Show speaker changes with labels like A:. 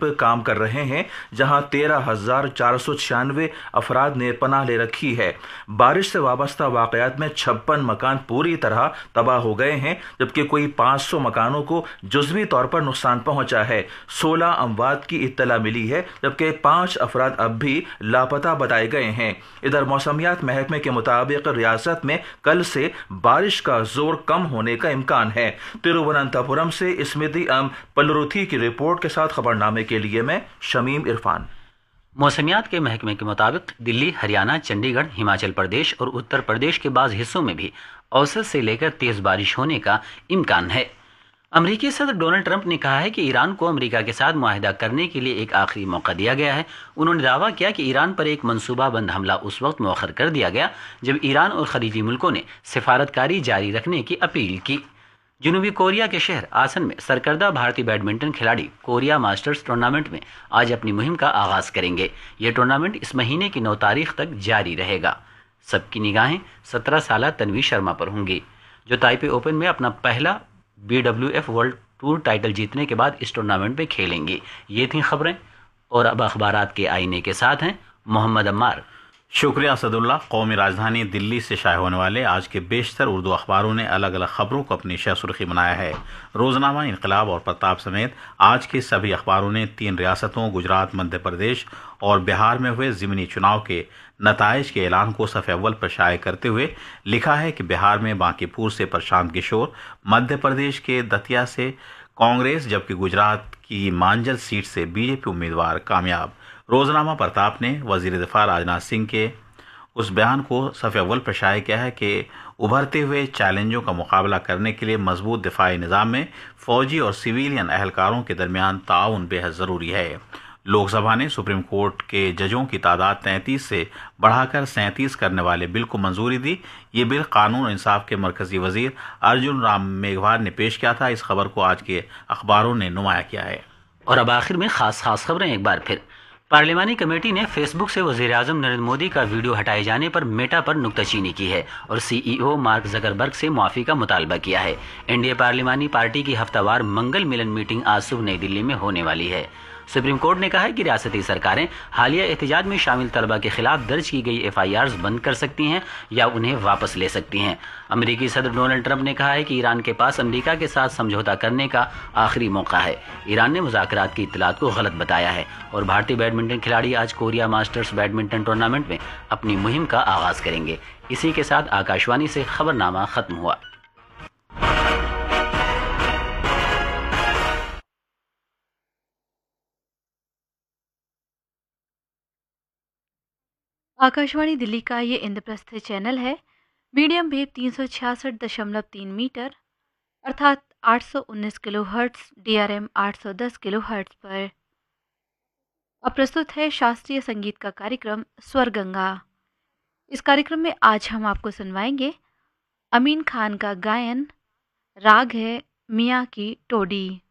A: पर काम कर रहे हैं, जहां 13,496 अफराद ने पनाह ले रखी है। बारिश से वाबस्ता वाकयात में 56 मकान पूरी तरह तबाह हो गए हैं, जबकि कोई 500 मकानों को जुज़वी तौर पर नुकसान पहुंचा है। 16 अमवात की इत्तला मिली है, जबकि 5 अफराद अब भी लापता बताए गए हैं। इधर मौसमियात महकमे के मुताबिक रियासत में कल से बारिश का जोर कम होने का इम्कान है। तिरुवनंतपुरम से स्मृति पलरुथी की रिपोर्ट के साथ खबरनामे के लिए मैं शमीम इरफान।
B: मौसमियात के महकमे के मुताबिक दिल्ली, हरियाणा, चंडीगढ़, हिमाचल प्रदेश और उत्तर प्रदेश के बाज़ हिस्सों में भी औसत से लेकर तेज बारिश होने का इम्कान है। अमेरिकी सदर डोनाल्ड ट्रंप ने कहा है कि ईरान को अमेरिका के साथ मुआहिदा करने के लिए एक आखिरी मौका दिया गया है। उन्होंने दावा किया कि ईरान पर एक मनसूबाबंद हमला उस वक्त मौखर कर दिया गया जब ईरान और खलीजी मुल्कों ने सिफारतकारी जारी रखने की अपील की। जनूबी कोरिया के शहर आसन में सरकर्दा भारतीय बैडमिंटन खिलाड़ी कोरिया मास्टर्स टूर्नामेंट में आज अपनी मुहिम का आगाज करेंगे। यह टूर्नामेंट इस महीने की 9 तारीख तक जारी रहेगा। सबकी निगाहें 17 साल तन्वी शर्मा पर होंगी, जो ताइपे ओपन में अपना पहला BWF वर्ल्ड टूर टाइटल जीतने के बाद इस टूर्नामेंट में खेलेंगी। ये थी खबरें, और अब अखबारात के आईने के साथ हैं मोहम्मद अम्मार।
C: शुक्रिया असदुल्ला। कौमी राजधानी दिल्ली से शाये होने वाले आज के बेशतर उर्दू अखबारों ने अलग अलग खबरों को अपनी शह सुर्खी बनाया है। रोजनामा, इनकलाब और प्रताप समेत आज के सभी अखबारों ने 3 रियासतों गुजरात, मध्य प्रदेश और बिहार में हुए ज़िमनी चुनाव के नताइज के ऐलान को सफ़े अव्वल पर शाये करते हुए लिखा है कि बिहार में बांकीपुर से प्रशांत किशोर, मध्य प्रदेश के दतिया से कांग्रेस, जबकि गुजरात की मांजल सीट से बीजेपी उम्मीदवार कामयाब। रोजनामा प्रताप ने वजीर दिफा राजनाथ सिंह के उस बयान को सफ़े अव्वल पर शाये किया है कि उभरते हुए चैलेंजों का मुकाबला करने के लिए मजबूत दिफाई निज़ाम में फौजी और सिविलियन अहलकारों के दरमियान ताउन बेहद ज़रूरी है। लोकसभा ने सुप्रीम कोर्ट के जजों की तादाद 33 से बढ़ाकर 37 करने वाले बिल को मंजूरी दी। ये बिल कानून और इंसाफ के मरकजी वजीर अर्जुन राम मेघवाल ने पेश किया था। इस खबर को आज के अखबारों ने नुमाया किया है।
B: और अब आखिर में खास खबरें एक बार फिर। पार्लिमानी कमेटी ने फेसबुक से वज़ीर आज़म नरेंद्र मोदी का वीडियो हटाए जाने पर मेटा पर नुक्ताचीनी की है और CEO मार्क ज़करबर्ग से मुआफ़ी का मुतालबा किया है। एनडीए पार्लिमानी पार्टी की हफ्तावार मंगल मिलन मीटिंग आज सुबह नई दिल्ली में होने वाली है। सुप्रीम कोर्ट ने कहा है कि रियासती सरकारें हालिया एहतजाज में शामिल तलबा के खिलाफ दर्ज की गई FIRs बंद कर सकती हैं या उन्हें वापस ले सकती हैं। अमेरिकी सदर डोनाल्ड ट्रंप ने कहा है कि ईरान के पास अमेरिका के साथ समझौता करने का आखिरी मौका है। ईरान ने मुज़ाकरात की इत्तलात को गलत बताया है। और भारतीय बैडमिंटन खिलाड़ी आज कोरिया मास्टर्स बैडमिंटन टूर्नामेंट में अपनी मुहिम का आगाज करेंगे। इसी के साथ आकाशवाणी से खबरनामा खत्म हुआ।
D: आकाशवाणी दिल्ली का ये इंद्रप्रस्थ चैनल है। मीडियम वेव 366.3 मीटर अर्थात 819 kilo hertz, DRM 810 kilo hertz पर। अब प्रस्तुत है शास्त्रीय संगीत का कार्यक्रम स्वर गंगा। इस कार्यक्रम में आज हम आपको सुनवाएंगे अमीन खान का गायन। राग है मियाँ की टोडी।